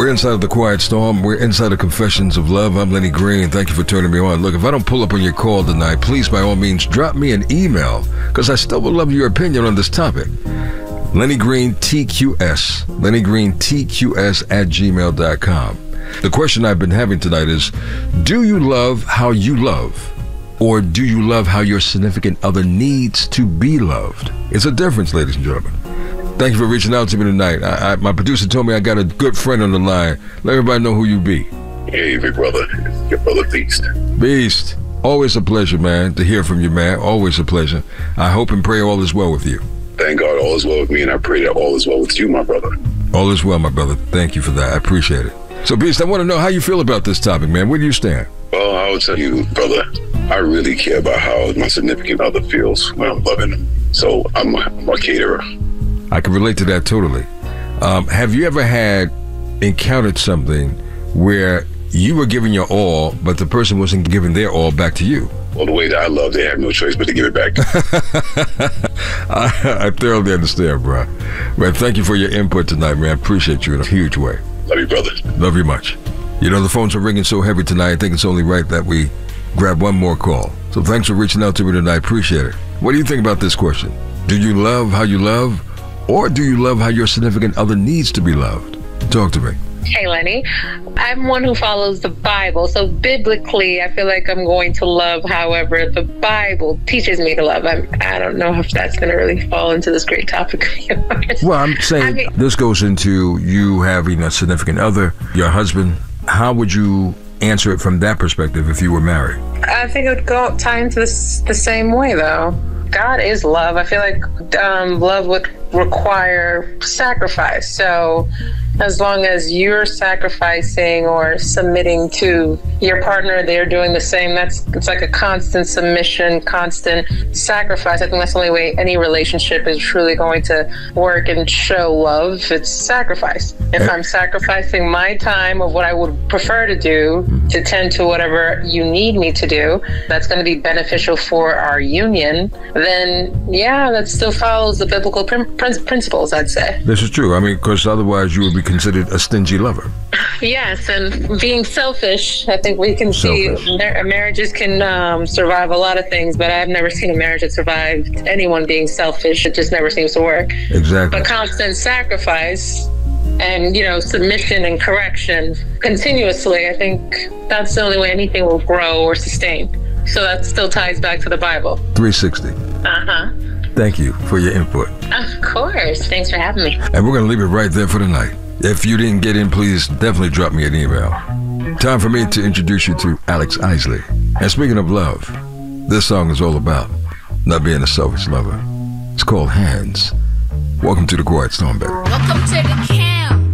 We're inside the Quiet Storm. We're inside the Confessions of Love. I'm Lenny Green. Thank you for turning me on. Look, if I don't pull up on your call tonight, please, by all means, drop me an email, because I still would love your opinion on this topic. Lenny Green TQS. Lenny Green TQS at gmail.com. The question I've been having tonight is, do you love how you love? Or do you love how your significant other needs to be loved? It's a difference, ladies and gentlemen. Thank you for reaching out to me tonight. My producer told me I got a good friend on the line. Let everybody know who you be. Hey, big brother. It's your brother Beast. Beast. Always a pleasure, man, to hear from you, man. Always a pleasure. I hope and pray all is well with you. Thank God all is well with me, and I pray that all is well with you, my brother. All is well, my brother. Thank you for that. I appreciate it. So, Beast, I want to know how you feel about this topic, man. Where do you stand? Well, I will tell you, brother, I really care about how my significant other feels when I'm loving them. So I'm a caterer. I can relate to that totally. Have you ever encountered something where you were giving your all, but the person wasn't giving their all back to you? Well, the way that I love, they have no choice but to give it back. I thoroughly understand, bro. Man, thank you for your input tonight, man. I appreciate you in a huge way. Love you, brother. Love you much. You know, the phones are ringing so heavy tonight, I think it's only right that we grab one more call. So thanks for reaching out to me tonight. Appreciate it. What do you think about this question? Do you love how you love? Or do you love how your significant other needs to be loved? Talk to me. Hey, Lenny. I'm one who follows the Bible. So biblically, I feel like I'm going to love however the Bible teaches me to love. I don't know if that's going to really fall into this great topic of yours. Well, I'm saying this goes into you having a significant other, your husband. How would you answer it from that perspective if you were married? I think it would tie into the same way, though. God is love. I feel like love would require sacrifice. So as long as you're sacrificing or submitting to your partner, they're doing the same. It's like a constant submission, constant sacrifice. I think that's the only way any relationship is truly going to work and show love. It's sacrifice. If I'm sacrificing my time of what I would prefer to do to tend to whatever you need me to do, that's going to be beneficial for our union, then yeah, that still follows the biblical principles, I'd say. This is true. I mean, because otherwise you would be considered a stingy lover. Yes, and being selfish, I think we can see marriages can survive a lot of things, but I've never seen a marriage that survived anyone being selfish. It just never seems to work. Exactly. But constant sacrifice and, submission and correction continuously, I think that's the only way anything will grow or sustain. So that still ties back to the Bible. 360. Uh-huh. Thank you for your input. Of course. Thanks for having me. And we're going to leave it right there for tonight. If you didn't get in, please definitely drop me an email. Time for me to introduce you to Alex Isley. And speaking of love, this song is all about not being a selfish lover. It's called Hands. Welcome to the Quiet Storm, baby. Welcome to the camp.